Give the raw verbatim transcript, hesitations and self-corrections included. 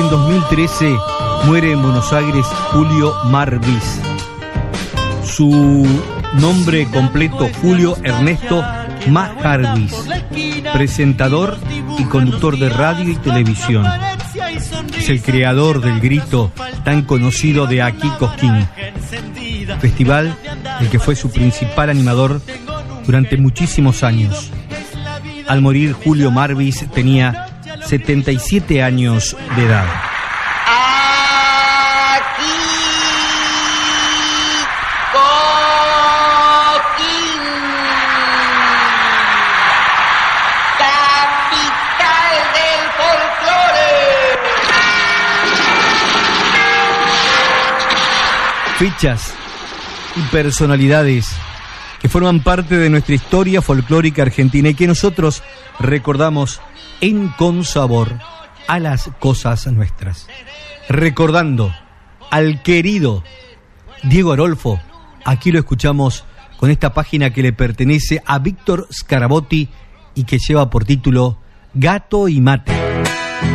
En dos mil trece muere en Buenos Aires Julio Marvis. Su nombre completo, Julio Ernesto Marvis, presentador y conductor de radio y televisión. Es el creador del grito tan conocido de Aquí Cosquín, festival el que fue su principal animador durante muchísimos años. Al morir, Julio Marvis tenía setenta y siete años de edad. Fechas y personalidades que forman parte de nuestra historia folclórica argentina y que nosotros recordamos en Consabor a las cosas nuestras. Recordando al querido Diego Arolfo, aquí lo escuchamos con esta página que le pertenece a Víctor Scarabotti y que lleva por título Gato y Mate.